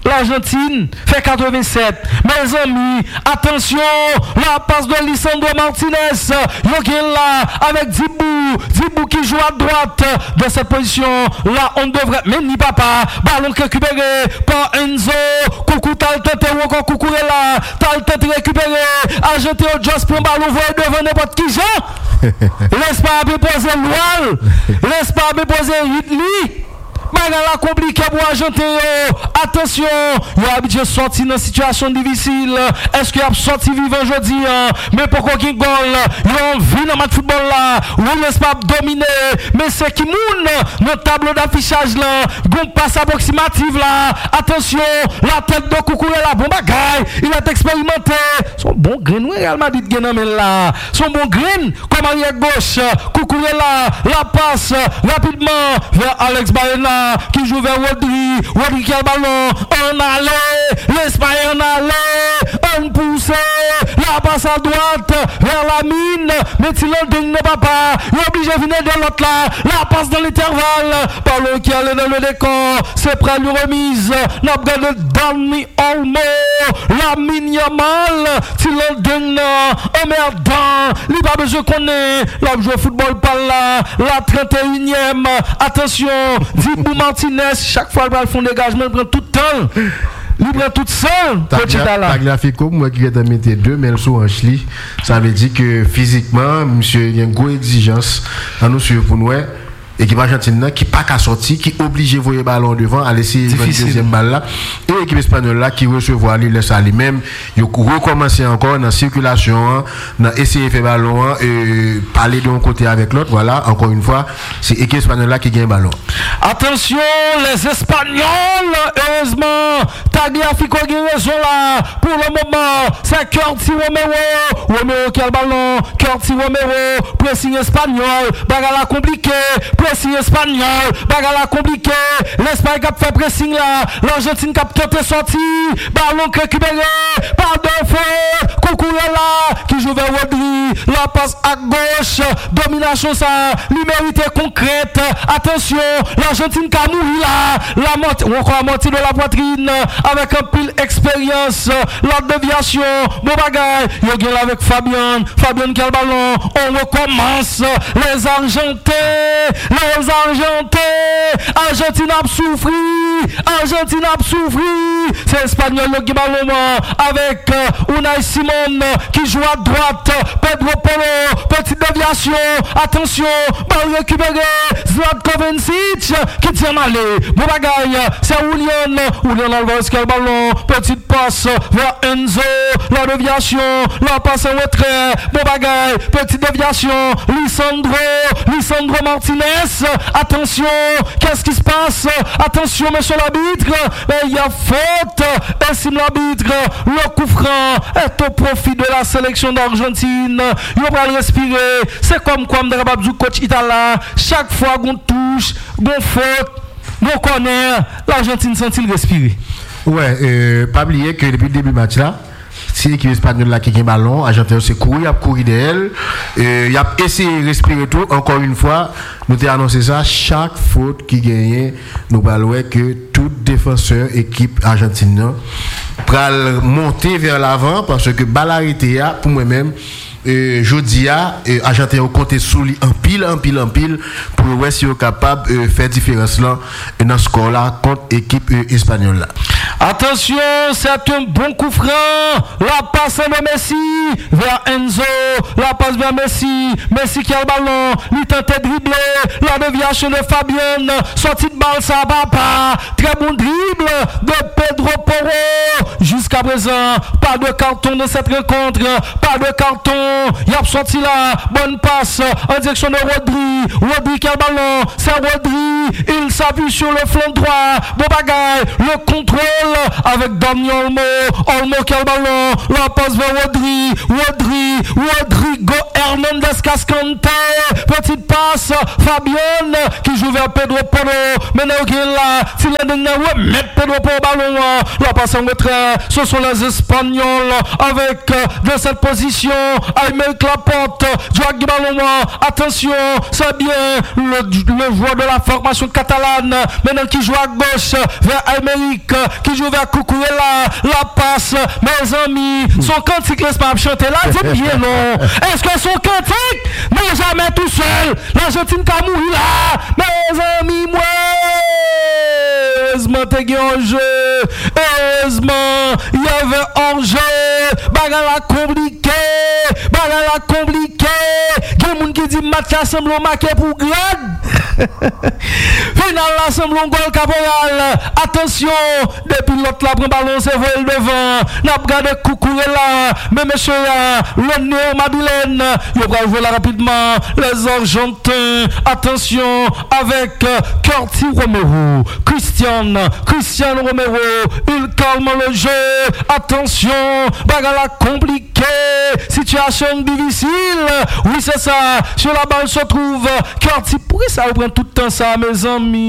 l'Argentine fait quatre-vingt-sept. Mes amis, attention, la passe de Lisandro Martinez. Yoguin là avec Dibou. Dibou qui joue à droite. Dans cette position, là, on devrait. Mais ni papa. Ballon récupéré par Enzo. Coucou, t'as le tenté ou encore coucou est là. T'as le tenté récupéré. Argenté au Just pour ballon. Voyez devant n'importe qui, Jean. Laisse pas déposer l'oual. Laisse pas déposer Ridley. Bagala compliqué pour Argentin. Attention, il a habitué sorti dans une situation difficile. Est-ce qu'il a sorti vivant aujourd'hui? Mais pourquoi qu'il goal? Il a envie dans le football là. On laisse pas dominer. Mais c'est qui moun dans le tableau d'affichage là. Gon passe approximative là. Attention, la tête de Coucou est là. Bon bagaille. Il a expérimenté. Son bon grain, oui, Real Madrid gagne là. Son bon grain, comme arrière gauche. Coucou est là. La passe rapidement vers Alex Baena. Qui joue vers Rodri. Rodri qui a le ballon. On allait. L'Espagne on allait. On poussait. La passe à droite. Vers la mine. Mais Tilanding ne va pas. Il est obligé de venir de l'autre là. La passe dans l'intervalle. Ballon qui allait dans le décor. C'est près de remise. N'a pas de Dani Olmo. La mine Yamal. Tilanding. Oh merde. Il n'a pas besoin qu'on ait. Là, jouer football par là. La trente et unième. Attention. Dibou Martinez, chaque fois qu'il fait un dégagement, il prend tout le temps. Il prend tout seul. Tagliafico, moi qui vais te mettre deux, mais sous un chli, ça veut dire que physiquement, monsieur, il y a une grosse exigence à nous suivre pour nous. Équipe argentine qui pas qu'à sortir, qui obligé de voir le ballon devant, à laisser une deuxième balle là. Et l'équipe espagnole là qui recevoir, il laisse aller même. Il recommencer encore dans la circulation, dans essayer de faire ballon et parler d'un côté avec l'autre. Voilà, encore une fois, c'est l'équipe espagnole là qui gagne le ballon. Attention, les Espagnols, heureusement, Tagliafico a raison là. Pour le moment, c'est Curti Romero. Romero qui a le ballon, Curti Romero, pressing espagnol, bagala compliqué. Pressing espagnol, bagala compliqué. L'Espagne qui a fait pressing là. L'Argentine qui a tenté sorti. Ballon récupéré par Defo. Coucou là qui joue vers Rodri. La passe à gauche. Domination ça. L'humérité concrète. Attention, l'Argentine qui a mouru là. La moitié, ou encore la moitié de la poitrine. Avec un pile expérience. La déviation. Bon bagaille. Il y a avec Fabian. Fabian qui a le ballon. On recommence. Les Argentins. Les Argentins. Argentine a souffri. Argentine a souffri. C'est l'Espagnol qui a le ballon avec euh, Unai Simon qui joue à droite. Pedro Polo. Petite déviation. Attention. Balle récupérée. Zlatko Vincic qui tient mal. Bon bagaille. C'est Julian. Julian Alvarez qui a le ballon. Petite passe vers Enzo. La déviation. La passe en retrait. Bon bagaille. Petite déviation. Lisandro. Lisandro Martinez. Attention, qu'est-ce qui se passe? Attention, monsieur l'arbitre, il y a faute. Estime l'arbitre, le coup franc est au profit de la sélection d'Argentine. Il va le respirer. C'est comme quoi, du coach italien, chaque fois qu'on touche, qu'on faute, qu'on connaît, l'Argentine sent-il respirer? Ouais, euh, pas oublier que depuis le début du match là, si l'équipe espagnole là qui a un ballon, Argentin s'est couru, il a couru d'elle, il a essayé de respirer tout. Encore une fois, nous avons annoncé ça, chaque faute qui gagne, nous allons que tout défenseur équipe argentine pral monter vers l'avant parce que balarité pour moi-même. Euh, Jodia, euh, Argentin ont compté sous lui en pile, en pile, en pile, pour voir si ils sont capables de euh, faire différence là, dans ce score là, contre l'équipe euh, espagnole là. Attention, c'est un bon coup franc. La passe de Messi vers Enzo. La passe vers Messi. Messi qui a le ballon. Il tente de dribbler. La déviation de Fabian. Sortie de balle, ça va pas. Très bon dribble de Pedro Porro. Jusqu'à présent, pas de carton de cette rencontre. Pas de carton. Il a sorti là. Bonne passe en direction de Rodri. Rodri qui a le ballon. C'est Rodri. Il s'appuie sur le flanc droit. Bon bagaille. Le contrôle avec Dani Olmo. Olmo qui a le ballon. La passe vers Rodri. Rodri. Rodrigo Hernandez Cascante. Petite passe. Fabian qui joue vers Pedro Porro. Maintenant qui est là. S'il a donné mettre Pedro Porro ballon. La passe en retrait. Ce sont les Espagnols avec dans cette position. Aymeric Laporte. Joaquin ballon. Attention. C'est bien le, le joueur de la formation formation catalane, maintenant qui joue à gauche vers Amérique, qui joue vers Cucurella, la passe, mes amis, son cantique laisse pas chanter là, c'est bien non. Est-ce que son cantique n'est jamais tout seul? L'Argentine qui a mouru là, mes amis, moi. Heureusement, t'es en jeu. Heureusement, il y avait en jeu. Bagarre compliqué. Bagarre compliqué. Il y a des gens qui disent match semble marqué pour grade. Final là semble un goal caporal. Attention, depuis l'autre là prend ballon, c'est vol devant. N'a pas gardé Cucurella. Mais monsieur, le Néo Madeleine, il va jouer là rapidement. Les Argentins, attention, avec Curti Romero, Christian, Christian Romero, il calme le jeu. Attention, bagarre compliquée, situation difficile. Oui, c'est ça. Sur la balle se trouve Curti. Pourquoi ça vous prend tout le temps ça, mes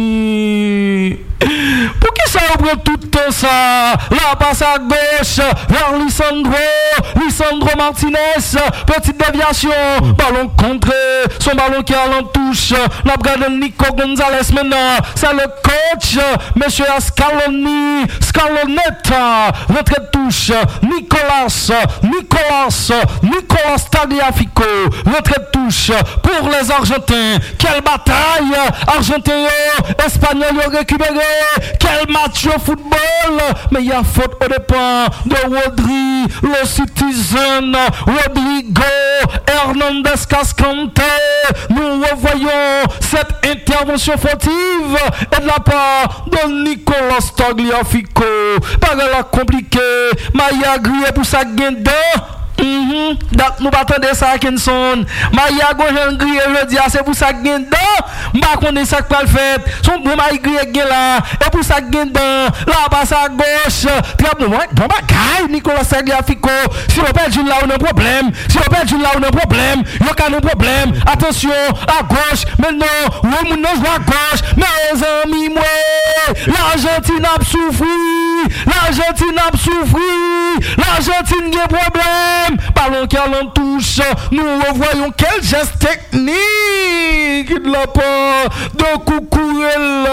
amis? Pour qui ça vous prend tout le temps ça? La passe à gauche vers Lisandro, Lisandro Martinez, petite déviation, ballon contré, son ballon qui est en touche. N'a regardé Nico Gonzalez maintenant, c'est le coach, monsieur Scaloni, Scalonetta, rentrée de touche, Nicolas, Nicolas, Nicolas Tagliafico, rentrée de touche pour les Argentins. Quelle bataille! Argentins, Espagnols récupéré. Quel match au football! Mais il y a faute au départ de Rodri, le Citizen, Rodrigo, Hernandez Cascante. Nous revoyons cette intervention fautive et de la part de Nicolas Tagliafico. Pas la compliqué, Maya grillé pour sa guinde. Mhm, donc nous attendons ça Kenson. Maya gauche grillé je dis c'est pour ça gain dedans. M'pa connait ça pas le fait. Son bon Maya grillé gain là et pour ça gain dedans. Là bas à gauche. Très bon bon bagaille Nicolas Tagliafico. Si on perd une là on a un problème. Si on perd une là on a un problème. Il y a un problème. Attention à gauche. Maintenant, oui mon joue à gauche. Mes amis moi, l'Argentine a souffert. L'Argentine a souffert. L'Argentine a problème. Ballon qui en touche, nous revoyons quel geste technique de la part de Cucurella.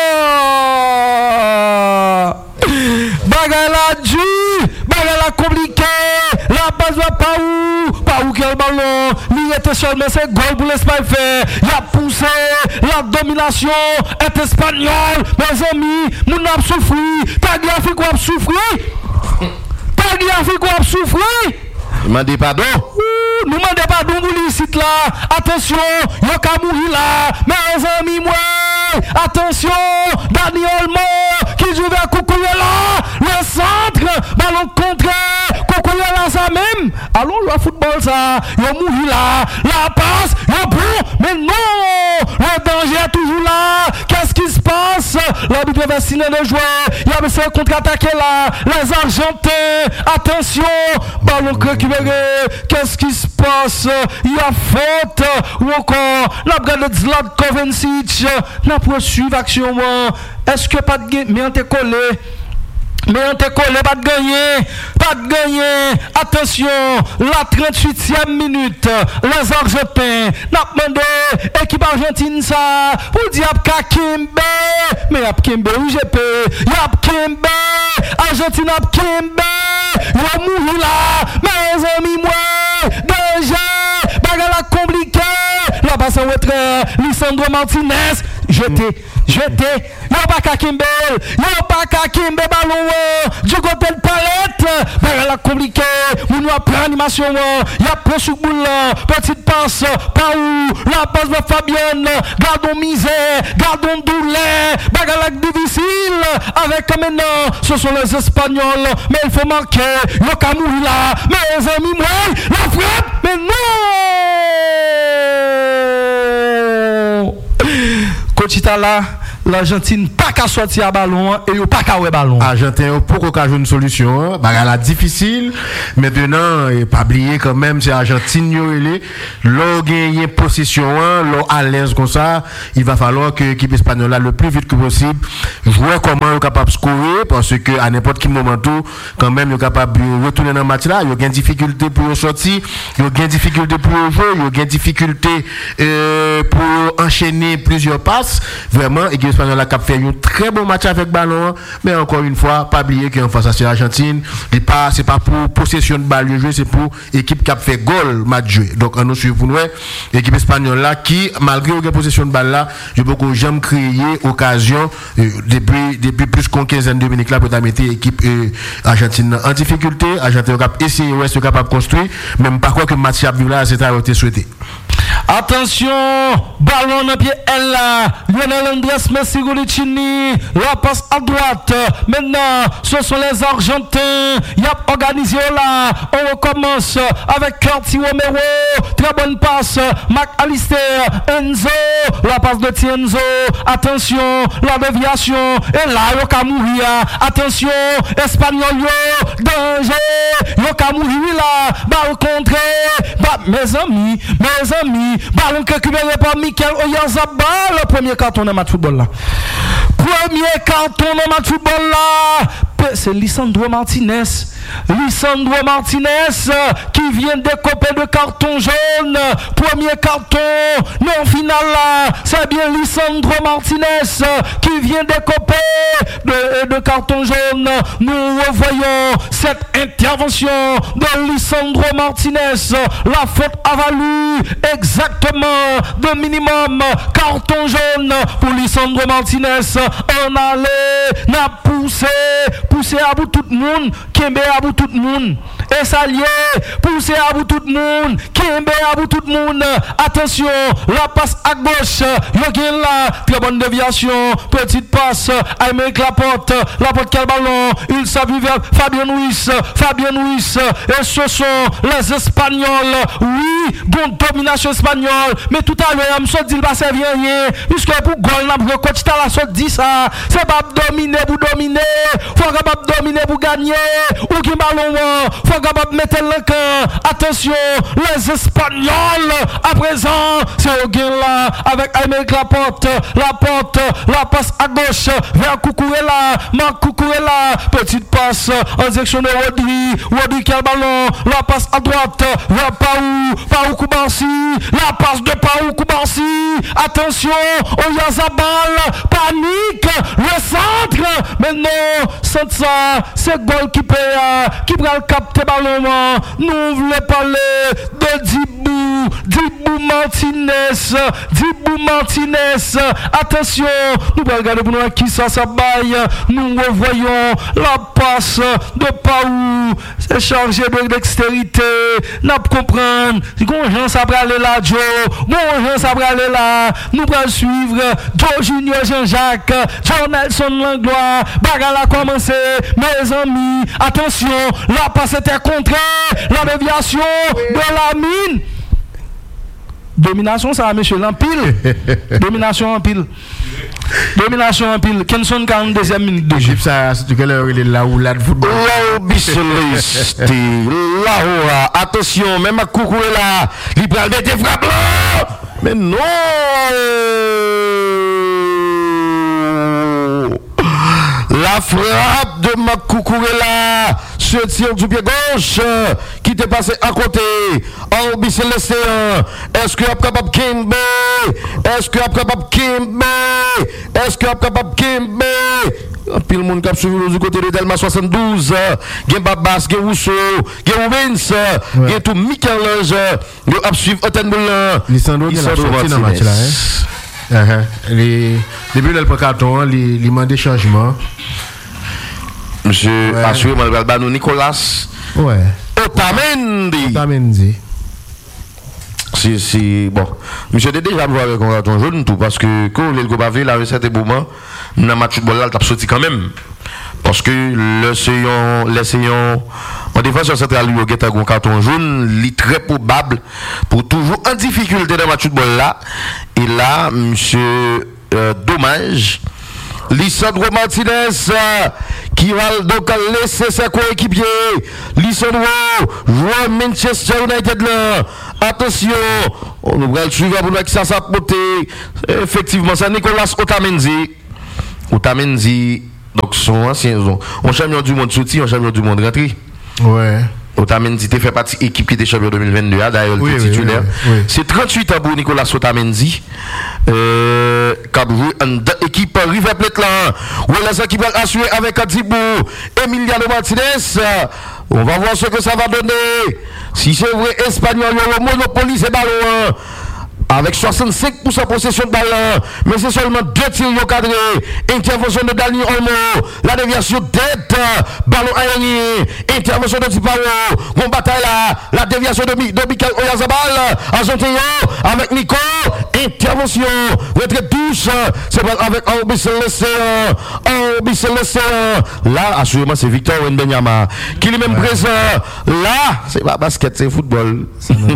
Bagala du, bagala compliqué, la base va pas où, pas où quel ballon, il était seulement c'est goal pour l'Espagne faire, il a poussé, la domination est espagnole, mes amis, nous n'avons souffert, Tagliafico a souffert, Tagliafico a souffert. Demandez pardon. Nous demandez pardon pour l'ici là. Attention, yo ka mourir là. Mes amis moi. Attention, Daniel Olmo qui joue vers Cucurella. Le centre, ballon contre Cucurella ça même. Allons jouer football ça. Yo mourir là. La passe, yo bon. Mais non, le danger est toujours là. Qu'est-ce qui se passe? L'arbitre va signer le joueur. Il y a besoin de contre-attaquer là. Les Argentins. Attention, ballon récupéré. Qu'est-ce qui se passe? Il y a faute ou encore la brigade de Zlatko Kovacic n'a pas suivi l'action. Est-ce que pas de gain? Mais on t'est collé. Mais on t'est collé, pas de gagner. Pas de gagner. Attention, la trente-huitième minute. Les Argentins n'a demandé équipe argentine ça pour dire Kakimbe. Mais y'a Kimbe ou G P. Y'a Kimbe. Argentine a Kimbe. Y'a mouru là. Mes amis moi. Déjà. Bagala compliqué. La passe en retrait. Lisandro Martinez. Jeté. Jeté. Y'a pas Kakimbe. Y'a pas Kakimbe ballon. Du côté de palette. Bagala compliqué. On nous a pris animation. Y'a pas sous boule. Petite passe. Pas où. La passe de Fabienne. Gardons misère. Gardons douleur. Bagala difficile. Avec maintenant. Ce sont les Espagnols. Mais il faut marquer. Le Cameroun là. Mes amis, moi. La frappe. Mais non. Coach Itala. l'Argentine pas qu'à sortir à ballon et yo pas qu'à ouais ballon. Argentin pour qu'on ait une solution, bah la difficile. Maintenant, et pas oublier quand même c'est Argentine yo relé, l'on gagne possession, l'on à l'aise comme ça, il va falloir que l'équipe espagnole là le plus vite que possible jouer comment est capable de scorer parce que à n'importe quel moment tout quand même est capable de retourner dans le match là, il y a une difficulté pour sortir, il y a une difficulté pour jouer, il y a une difficulté euh, pour enchaîner plusieurs passes. Vraiment, l'équipe espagnole a fait un très bon match avec ballon, mais encore une fois, pas oublier qu'en face à cette Argentine, c'est pas c'est pas pour possession de balle jouer, c'est pour équipe qui a fait goal match joué. Donc on nous suit pour nous l'équipe espagnole là qui malgré la possession de balle là, j'ai beaucoup jamais créé occasion euh, depuis depuis plus qu'une quinzaine de minutes là pour mettre l'équipe euh, Argentine en difficulté. Argentine a essayé ouais c'est capable de construire, même pas quoi que le match a vu là c'est à été souhaité. Attention, ballon dans pied elle là, Lionel Andrés Messi Golicini, la passe à droite. Maintenant, ce sont les Argentins. Il y a organisé là. On recommence avec Curti Romero. Très bonne passe. Mac Alister, Enzo, la passe de Tienzo. Attention, la déviation. Et là, il y a mourir. Attention, Espagnol yo, danger. Il y a mourir là. Balle contrée. Bah, mes amis, mes amis. Ballon récupéré par Mikel Oyarzabal. Le premier carton dans le match football là. Premier carton dans le match football là. C'est Lisandro Martinez. Lisandro Martinez qui vient décoper de carton jaune. Premier carton. Non, final là. C'est bien Lisandro Martinez qui vient décoper de, de carton jaune. Nous revoyons cette intervention de Lisandro Martinez. La faute a valu exactement de minimum carton jaune pour Lisandro Martinez. On allait, n'a poussé, poussé à bout tout le monde, Kembe à bout tout le monde. Et ça lié, poussé à bout tout le monde, Kembe à bout tout le monde. Attention, la passe à gauche, Yogen là, très bonne déviation, petite passe, avec la porte, la porte quel ballon, il s'appuie vers Fabien Ruiz, Fabien Ruiz, et ce sont les Espagnols, oui, bonne domination espagnole, mais tout à l'heure, je me suis dit, il va servir rien, puisque pour goal, le coach t'a la sorte dit ça, c'est pas dominer pour dominer, faut capable dominer pour gagner, ou qui ballon, faut capable mettre le camp, attention, les Espagnols, à présent, c'est au gain là, avec Aymeric Laporte, Laporte, la passe à gauche, vers Cucurella, Marc Cucurella, petite passe, en direction de Rodri, Rodri qui a le ballon, la passe à droite, vers Paou, Paou Koubarsi, la passe de Paou Koubarsi, attention, Oyarzabal, panique, le centre, mais non, c'est ça, c'est goal qui paye, qui va capter ballon, nous voulons parler de Dibou, Dibou Martinez, Dibou Martinez, attention, nous allons regarder pour nous qui ça, ça baille, nous revoyons la passe de Paou, c'est chargé de dextérité, nous comprenons, si on gens ça va aller là, Joe, on gens ça va aller là, nous allons suivre Joe Junior Jean-Jacques, John Nelson Langlois, bagarre a commencé, mes amis, attention, la passe était contrée, la déviation de la mine. Domination, ça, monsieur, l'empile. Domination en pile. Domination en pile. Kenson quarante-deuxième minute de jeu. Ça, c'est quelle heure il est là où là de football. Là où Bissoliste. Là où, attention, même à coucou là, il prend des frappes là. Mais non. La frappe de Makukurela se tire du pied gauche qui t'est passé à côté. Albi Célestin. Est-ce qu'il est capable Kimbe? Est-ce qu'il est capable Kimbe? Est-ce qu'il est capable Kimbe? Puis le monde qui a suivi du côté de Delma soixante-douze, il y a Babas, il y a Rousseau, il y a Rubens, il y a tout Michel-Ange, il y a suivi Otenboulin. Lisandro qui a sorti dans le match là. Uh-huh. Les depuis le carton, les les mandés changement. Monsieur ouais. Assuré Malbalbano Nicolas. Ouais. Otamendi. Otamendi. Si si bon, monsieur était déjà joué avec un carton jaune tout parce que quand le Gobavé la recette moment dans match football là, il t'a sorti quand même. Parce que le séant, les séants, en défenseur central, lui, il a un carton jaune, il est très probable pour toujours en difficulté dans le match football là. Et là, monsieur, euh, dommage, Lisandro Martinez euh, qui va donc laisser ses coéquipiers. Lisandro, joueur Manchester United là. Attention, on va le suivre pour que ça s'apporte. Effectivement, c'est Nicolas Otamendi. Otamendi, donc son ancien, on champion du monde sorti, on champion du monde rentré. Ouais. Otamendi fait partie de l'équipe qui était champion deux mille vingt-deux, d'ailleurs, oui, le oui, titulaire. Oui, oui. C'est trente-huit ans pour Nicolas Otamendi. Euh, qui a joué en équipe River Plate là. Voilà ça qui va assurer avec Adibou, Emiliano Martinez. On va voir ce que ça va donner. Si c'est vrai, Espagnol, le monopoly, c'est ballon. Avec soixante-cinq pour cent de possession de ballon, mais c'est seulement deux tirs cadrés. Intervention de Dani Olmo, la déviation tête, ballon aérien, intervention de Tiparo, on bataille là, la déviation de, de Michael Oyarzabal, Argentin avec Nico, intervention, retraite douce, c'est avec Orbi Célestin, Orbi Célestin, là, assurément, c'est Victor Wenbenyama, qui est même présent, là, c'est pas basket, c'est football.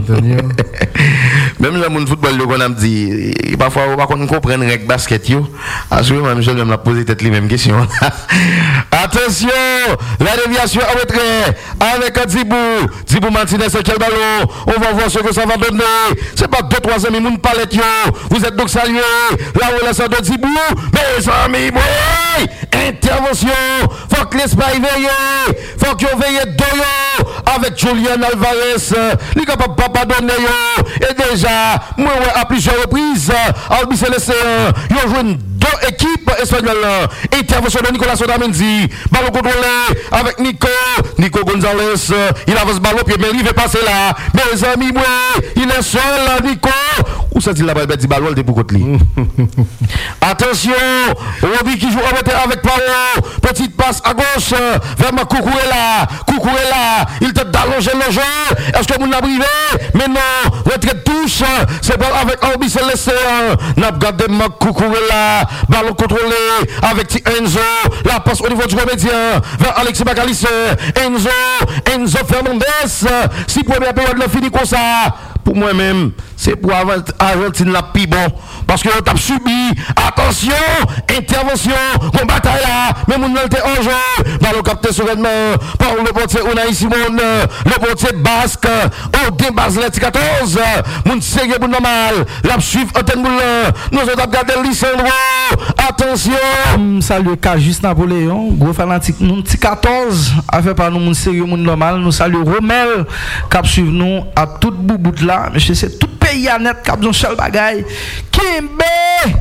Même le monde football, on a dit, parfois, on va comprendre avec basket, yo. Assurément, Michel même l'a posé peut-être les mêmes questions. Attention, la déviation à retrait avec Dibou, Dibou Martinez, quel ballon. On va voir ce que ça va donner. C'est pas deux, trois amis, moun palette, yo. Vous êtes donc salués. La relation de Dibou, mes amis, oui. Intervention. Faut que l'Espagne veille. Faut que vous veillez de avec Julian Alvarez. Il est capable de pas donner, yo. Et déjà, moi, à plusieurs reprises, Albi Célestin, ils ont joué deux équipes espagnoles. Intervention de Nicolas Otamendi, ballon contrôlé avec Nico, Nico Gonzalez, il avance ballon, puis il veut passer là. Mes amis, moi, il est seul, Nico. Où ça dit là-bas, il dit ballon, il est pour côté. Attention, Roby qui joue avec Paro, petite passe à gauche, vers ma Cucurella, Cucurella, il te d'allonger le jeu. Est-ce que vous l'avez privé? Mais non, retraite touche, c'est pas avec Orbi Célestin, n'a pas gardé ma Cucurella, ballon contrôlé avec Enzo, la passe au niveau du comédien, vers Alexis Bacalice, Enzo, Enzo Fernandez, si première période le fini comme ça, pour moi-même, c'est pour Argentine la plus bon, parce que on a subi, attention, intervention, on bataille là, mais mon était en jeu, ballon capté sereinement par le portier Unai Simon, le portier basque, Odin Baslet quatorze, mon sérieux pour normal, la suivre Antenne Moulin, nous avons gardé Lisandro, attention. Um, salut Cajus Napoléon, gros fanatique, nous petit quatorze, avec par nous mon sérieux, mon normal, nous saluons Romel, cap suivre nous à toute bouboute là, monsieur c'est tout pays à net, cap d'un seul bagaille, Kimbe,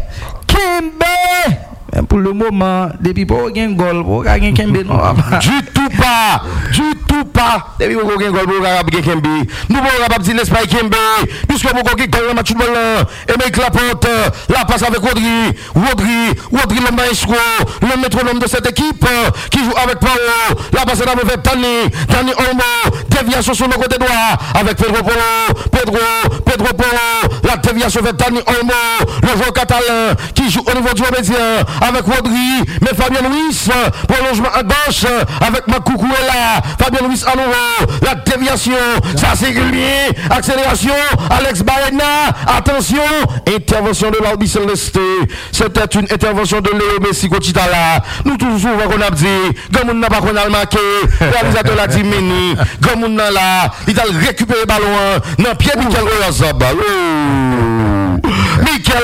Kimbe. Mais pour le moment, depuis pour gagner goal, pour gagner Kembe non. Du tout pas, du tout pas. Depuis pour gagner goal, pour gagner Kembe. Nous pouvons pas dire n'est-ce pas Kembe, puisque pour gagner goal le match de ballon, et mec la porte, la passe avec Rodri, Rodri, Rodri le maestro, le métronome de cette équipe qui joue avec Paro, la passe avec Tani, Tani Olmo, déviation sur le côté droit avec Pedro Polo, Pedro, Pedro Polo, la déviation vers Tani Olmo, le joueur catalan qui joue au niveau du médien. Avec Rodri, mais Fabien Luis, prolongement à gauche, avec Makukuela, Fabien Luis à nouveau, la déviation, ça c'est régulier, accélération, Alex Baena, attention, intervention de l'Albi Célestin, c'était une intervention de Léo Messi Cochitala, nous tous souvent qu'on a dit, comme on n'a pas qu'on a marqué, le réalisateur l'a dit Meni, comme on a là, il a récupéré le ballon, non, Pierre Michael Oyarzabal, Michael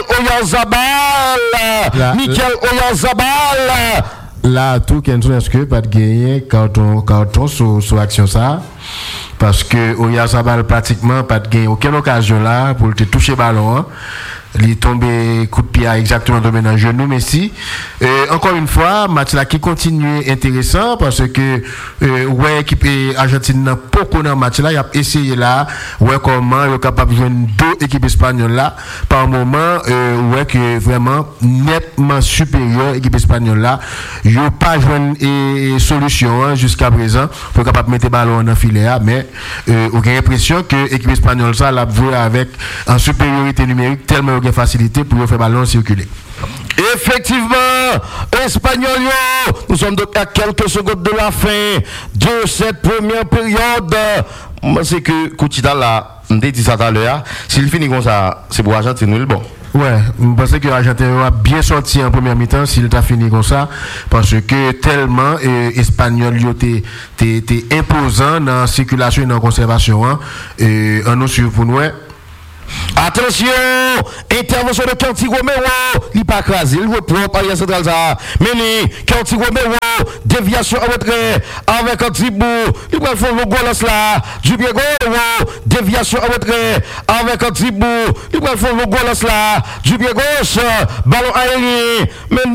Oyarzabal, Michael Oyarzabal. Là, tout est-ce que pas de gagner quand on quand on sur sur action ça parce que Oyarzabal pratiquement pas de gagner aucune occasion là pour te toucher ballon. Hein. Il est tombé coup de pied exactement tombé dans le genou Messi. Euh, encore une fois, match là qui continue intéressant parce que euh, ouais équipe Argentine n'a pas connu un match là, il a essayé là, ouais comment il est capable de jouer deux équipes espagnoles là par moment euh, ouais que vraiment nettement supérieur équipe espagnole là, il a pas joué une solution hein, jusqu'à présent pour capable mettre ballon dans filet mais euh, on a l'impression que l'équipe espagnole ça l'a joué avec en supériorité numérique tellement de facilité pour faire ballon circuler. Effectivement, Espagnol, nous sommes donc à quelques secondes de la fin de cette première période. Moi, c'est que Couchita là, on dit ça tout à l'heure, s'il finit comme ça, c'est pour Argentine, bon. Ouais, je pense que l'Argentin a bien sorti en première mi-temps s'il t'a fini comme ça, parce que tellement euh, Espagnol était imposant dans la circulation et dans la conservation. Hein, et on nous suit pour nous. Attention, intervention de Canti Romero, il n'est pas crasé, il reprend par la centrale ça. Meni, Canti Romero, déviation en retrait avec Antibou, il va faire le goal là, du pied gauche, déviation en retrait avec Antibou, il va faire le goal là, du pied gauche, ballon aérien,